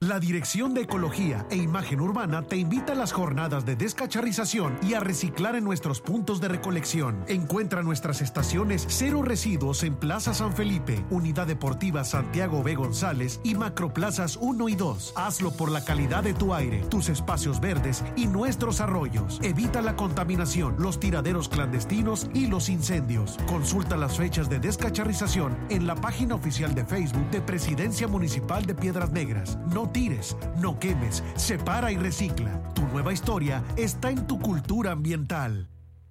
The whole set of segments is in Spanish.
La Dirección de Ecología e Imagen Urbana te invita a las jornadas de descacharrización y a reciclar en nuestros puntos de recolección. Encuentra nuestras estaciones Cero Residuos en Plaza San Felipe, Unidad Deportiva Santiago B. González y Macroplazas 1 y 2. Hazlo por la calidad de tu aire, tus espacios verdes y nuestros arroyos. Evita la contaminación, los tiraderos clandestinos y los incendios. Consulta las fechas de descacharrización en la página oficial de Facebook de Presidencia Municipal de Piedras Negras. No tires, no quemes, separa y recicla. Tu nueva historia está en tu cultura ambiental.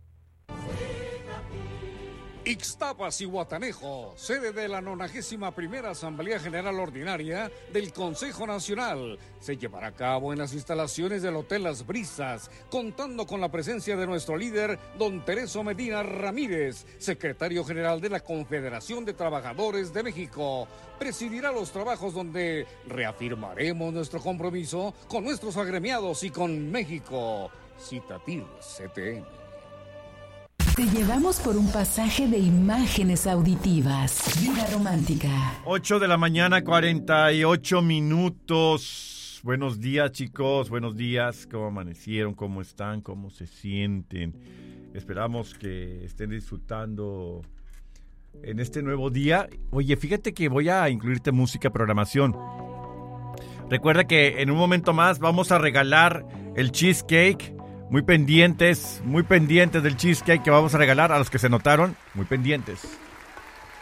Ixtapas y Guatanejo, sede de la 91ª Asamblea General Ordinaria del Consejo Nacional, se llevará a cabo en las instalaciones del Hotel Las Brisas, contando con la presencia de nuestro líder, don Tereso Medina Ramírez, secretario general de la Confederación de Trabajadores de México. Presidirá los trabajos donde reafirmaremos nuestro compromiso con nuestros agremiados y con México. Citatir CTM. Te llevamos por un pasaje de imágenes auditivas. Vida romántica. 8 de la mañana, 48 minutos. Buenos días, chicos. Buenos días. ¿Cómo amanecieron? ¿Cómo están? ¿Cómo se sienten? Esperamos que estén disfrutando en este nuevo día. Oye, fíjate que voy a incluirte música, programación. Recuerda que en un momento más vamos a regalar el cheesecake. Muy pendientes del cheesecake que vamos a regalar a los que se notaron. Muy pendientes.